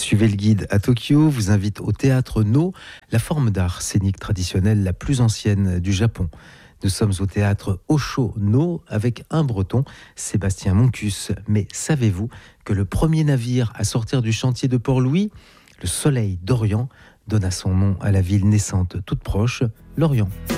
Suivez le guide à Tokyo, vous invite au théâtre No, la forme d'art scénique traditionnelle la plus ancienne du Japon. Nous sommes au théâtre Osho No avec un breton, Sébastien Moncus. Mais savez-vous que le premier navire à sortir du chantier de Port-Louis, le Soleil d'Orient, donna son nom à la ville naissante toute proche, Lorient.